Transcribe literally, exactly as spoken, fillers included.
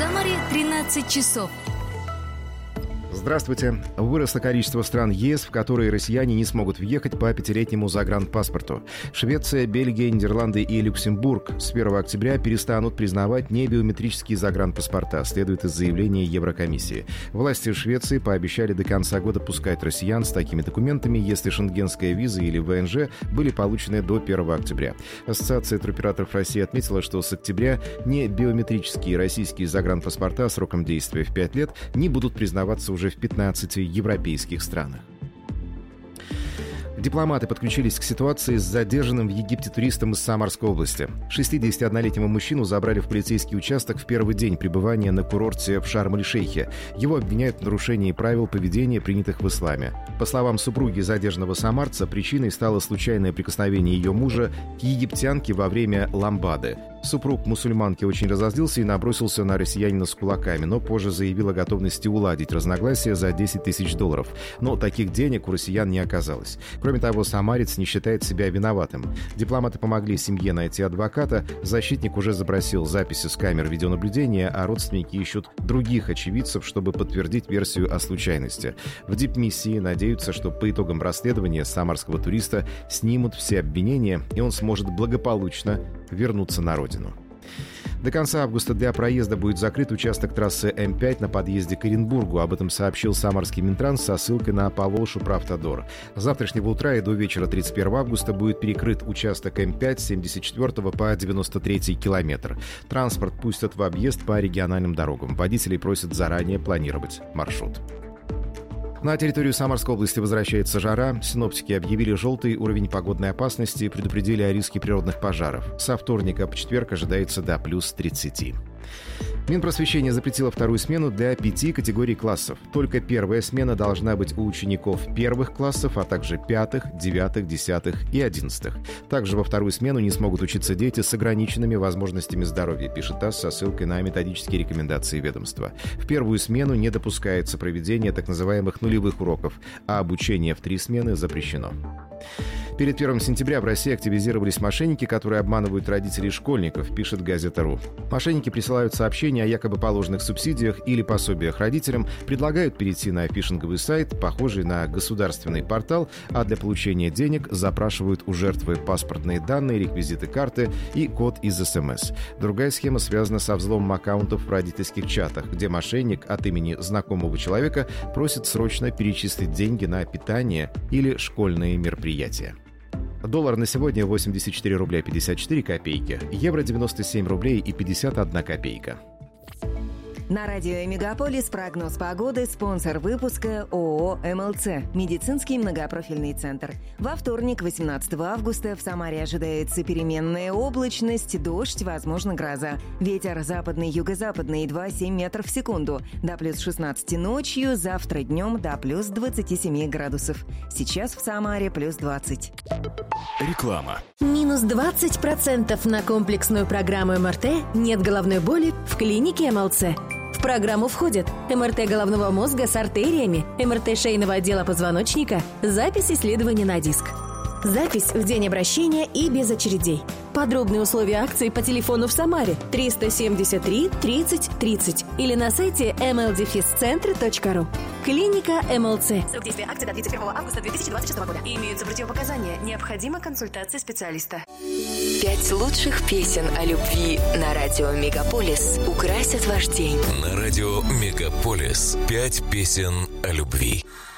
Самаре тринадцать часов. Здравствуйте. Выросло количество стран ЕС, в которые россияне не смогут въехать по пятилетнему загранпаспорту. Швеция, Бельгия, Нидерланды и Люксембург с первого октября перестанут признавать небиометрические загранпаспорта, следует из заявления Еврокомиссии. Власти Швеции пообещали до конца года пускать россиян с такими документами, если шенгенская виза или ВНЖ были получены до первого октября. Ассоциация туроператоров России отметила, что с октября небиометрические российские загранпаспорта сроком действия в пять лет не будут признаваться уже в пятнадцати европейских странах. Дипломаты подключились к ситуации с задержанным в Египте туристом из Самарской области. шестидесятиоднолетнего мужчину забрали в полицейский участок в первый день пребывания на курорте в Шарм-эль-Шейхе. Его обвиняют в нарушении правил поведения, принятых в исламе. По словам супруги задержанного самарца, причиной стало случайное прикосновение ее мужа к египтянке во время ламбады. Супруг мусульманки очень разозлился и набросился на россиянина с кулаками, но позже заявил о готовности уладить разногласия за десять тысяч долларов. Но таких денег у россиян не оказалось. Кроме того, самарец не считает себя виноватым. Дипломаты помогли семье найти адвоката, защитник уже запросил записи с камер видеонаблюдения, а родственники ищут других очевидцев, чтобы подтвердить версию о случайности. В дипмиссии надеются, что по итогам расследования самарского туриста снимут все обвинения, и он сможет благополучно вернуться на родину. До конца августа для проезда будет закрыт участок трассы Эм пять на подъезде к Оренбургу. Об этом сообщил самарский Минтранс со ссылкой на Поволжьеправтодор. С завтрашнего утра и до вечера тридцать первого августа будет перекрыт участок Эм пять с семьдесят четвёртого по девяносто третий километр. Транспорт пустят в объезд по региональным дорогам. Водителей просят заранее планировать маршрут. На территорию Самарской области возвращается жара. Синоптики объявили желтый уровень погодной опасности и предупредили о риске природных пожаров. Со вторника по четверг ожидается до плюс тридцати. Минпросвещение запретило вторую смену для пяти категорий классов. Только первая смена должна быть у учеников первых классов, а также пятых, девятых, десятых и одиннадцатых. Также во вторую смену не смогут учиться дети с ограниченными возможностями здоровья, пишет ТАСС со ссылкой на методические рекомендации ведомства. В первую смену не допускается проведение так называемых нулевых уроков, а обучение в три смены запрещено. Перед первым сентября в России активизировались мошенники, которые обманывают родителей школьников, пишет Газета.ру. Мошенники присылают сообщения о якобы положенных субсидиях или пособиях родителям, предлагают перейти на фишинговый сайт, похожий на государственный портал, а для получения денег запрашивают у жертвы паспортные данные, реквизиты карты и код из эс эм эс. Другая схема связана со взломом аккаунтов в родительских чатах, где мошенник от имени знакомого человека просит срочно перечислить деньги на питание или школьные мероприятия. Доллар на сегодня восемьдесят четыре рубля пятьдесят четыре копейки, евро девяносто семь рублей и пятьдесят одна копейка. На радио «Мегаполис» прогноз погоды, спонсор выпуска ООО «эм эл цэ» – медицинский многопрофильный центр. Во вторник, восемнадцатого августа, в Самаре ожидается переменная облачность, дождь, возможно, гроза. Ветер западный, юго-западный два целых семь метров в секунду. До плюс шестнадцати ночью, завтра днем до плюс двадцати семи градусов. Сейчас в Самаре плюс двадцать. Реклама. Минус двадцать процентов на комплексную программу эм эр тэ «Нет головной боли» в клинике эм эл цэ. В программу входят эм эр тэ головного мозга с артериями, эм эр тэ шейного отдела позвоночника, запись исследования на диск. Запись в день обращения и без очередей. Подробные условия акции по телефону в Самаре триста семьдесят три тридцать тридцать или на сайте эм эл дефис центр точка ру. Клиника эм эл цэ. Срок действия акции до тридцать первого августа две тысячи двадцать шестого года. Имеются противопоказания. Необходима консультация специалиста. Пять лучших песен о любви на радио «Мегаполис» украсят ваш день. На радио «Мегаполис» пять песен о любви.